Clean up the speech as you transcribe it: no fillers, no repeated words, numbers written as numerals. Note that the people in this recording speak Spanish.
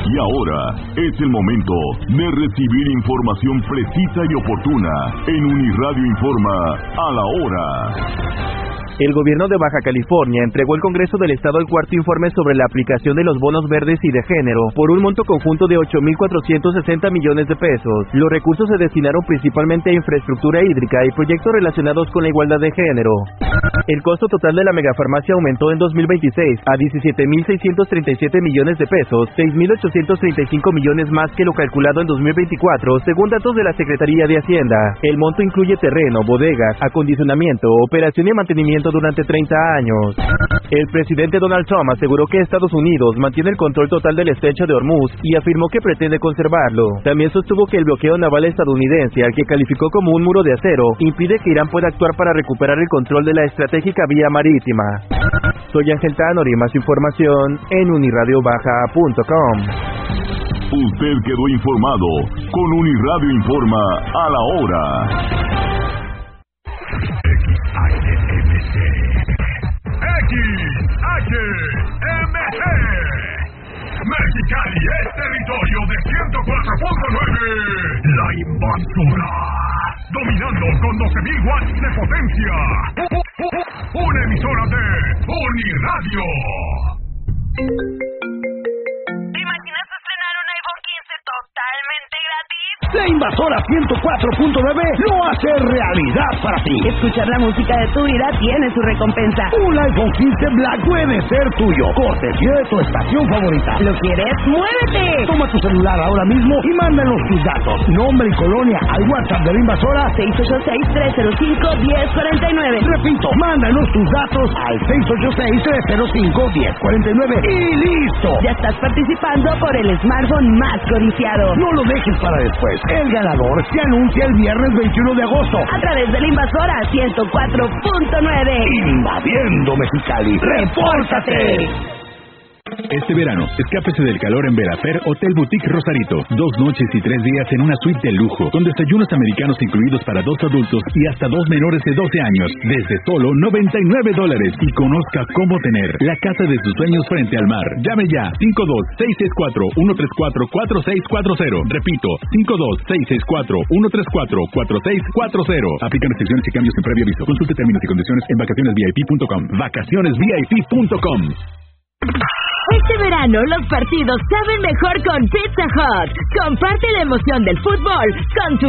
Y ahora es el momento de recibir información precisa y oportuna en Uniradio Informa a la hora. El gobierno de Baja California entregó al Congreso del Estado el cuarto informe sobre la aplicación de los bonos verdes y de género por un monto conjunto de 8.460 millones de pesos. Los recursos se destinaron principalmente a infraestructura hídrica y proyectos relacionados con la igualdad de género. El costo total de la megafarmacia aumentó en 2026 a 17.637 millones de pesos, 6.835 millones más que lo calculado en 2024, según datos de la Secretaría de Hacienda. El monto incluye terreno, bodegas, acondicionamiento, operación y mantenimiento durante 30 años. El presidente Donald Trump aseguró que Estados Unidos mantiene el control total del estrecho de Hormuz y afirmó que pretende conservarlo. También sostuvo que el bloqueo naval estadounidense, al que calificó como un muro de acero, impide que Irán pueda actuar para recuperar el control de la estratégica vía marítima. Soy Ángel Tanori, más información en unirradiobaja.com. Usted quedó informado con Uniradio Informa a la hora. XHMG Mexicali es territorio de 104.9. La Invasora, dominando con 12.000 watts de potencia. Una emisora de Uniradio. ¿Te imaginas estrenar un iPhone 15 totalmente gratis? La Invasora 104.9 lo hace realidad para ti. Escuchar la música de tu vida tiene su recompensa. Un iPhone 15 Black puede ser tuyo, cortesía de tu estación favorita. ¿Lo quieres? ¡Muévete! Toma tu celular ahora mismo y mándanos tus datos, nombre y colonia al WhatsApp de la Invasora 686-305-1049. Repito, mándanos tus datos al 686-305-1049 y ¡listo! Ya estás participando por el smartphone más codiciado. No lo dejes para después. El ganador se anuncia el viernes 21 de agosto a través de la Invasora 104.9. Invadiendo Mexicali. ¡Repórtate! Este verano, escápese del calor en Verafer Hotel Boutique Rosarito. 2 noches y 3 días en una suite de lujo, con desayunos americanos incluidos para 2 adultos y hasta 2 menores de 12 años, desde solo $99. Y conozca cómo tener la casa de sus sueños frente al mar. Llame ya, 52-664-134-4640. Repito, 52-664-134-4640. Aplican restricciones y cambios en previo aviso. Consulte términos y condiciones en vacacionesvip.com. Vacacionesvip.com. Este verano los partidos saben mejor con Pizza Hut. Comparte la emoción del fútbol con tu